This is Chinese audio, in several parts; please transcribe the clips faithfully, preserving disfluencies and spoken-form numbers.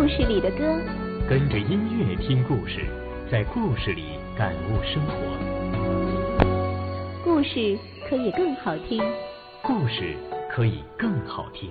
故事里的歌， 跟着音乐听故事，在故事里感悟生活。 故事可以更好听， 故事可以更好听。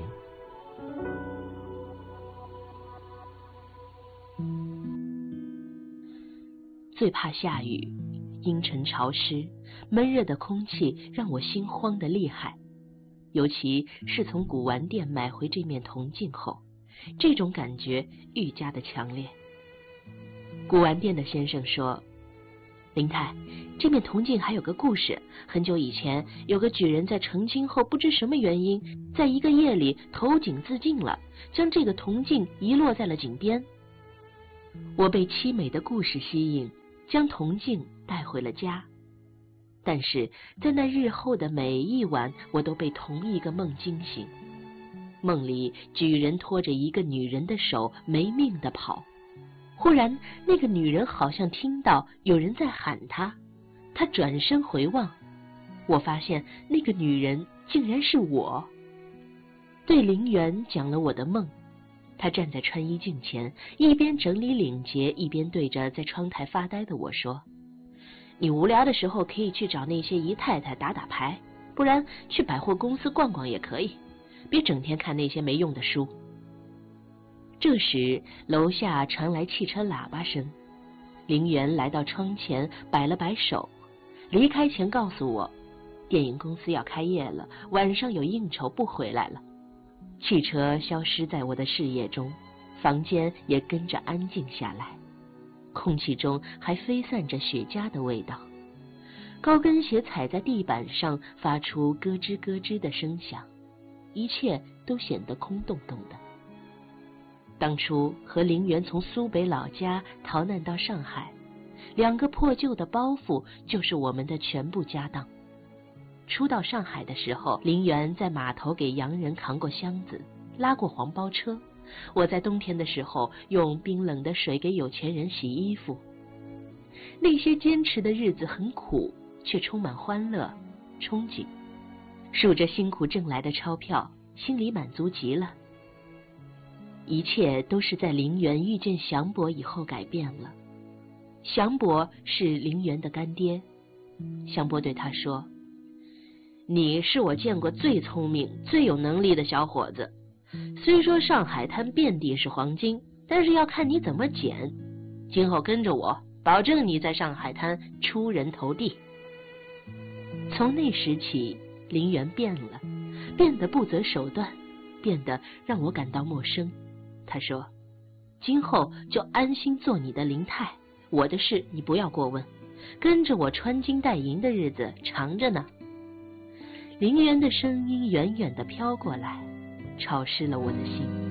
最怕下雨，阴沉潮湿，闷热的空气让我心慌得厉害。尤其是从古玩店买回这面铜镜后，这种感觉愈加的强烈。古玩店的先生说，林太，这面铜镜还有个故事，很久以前有个举人在成亲后不知什么原因，在一个夜里投井自尽了，将这个铜镜遗落在了井边。我被凄美的故事吸引，将铜镜带回了家。但是在那日后的每一晚，我都被同一个梦惊醒。梦里举人拖着一个女人的手没命地跑，忽然那个女人好像听到有人在喊她，她转身回望，我发现那个女人竟然是我。对林园讲了我的梦，他站在穿衣镜前，一边整理领结，一边对着在窗台发呆的我说，你无聊的时候可以去找那些姨太太打打牌，不然去百货公司逛逛也可以，别整天看那些没用的书。这时楼下传来汽车喇叭声，林园来到窗前摆了摆手，离开前告诉我，电影公司要开业了，晚上有应酬不回来了。汽车消失在我的视野中，房间也跟着安静下来，空气中还飞散着雪茄的味道，高跟鞋踩在地板上发出咯吱咯吱的声响，一切都显得空洞洞的。当初和林园从苏北老家逃难到上海，两个破旧的包袱就是我们的全部家当。初到上海的时候，林园在码头给洋人扛过箱子，拉过黄包车，我在冬天的时候用冰冷的水给有钱人洗衣服。那些坚持的日子很苦，却充满欢乐憧憬，数着辛苦挣来的钞票，心里满足极了。一切都是在林园遇见祥伯以后改变了。祥伯是林园的干爹，祥伯对他说，你是我见过最聪明最有能力的小伙子，虽说上海滩遍地是黄金，但是要看你怎么捡，今后跟着我，保证你在上海滩出人头地。从那时起，林园变了，变得不择手段，变得让我感到陌生。他说，今后就安心做你的林太，我的事你不要过问，跟着我穿金戴银的日子长着呢。林园的声音远远地飘过来，潮湿了我的心。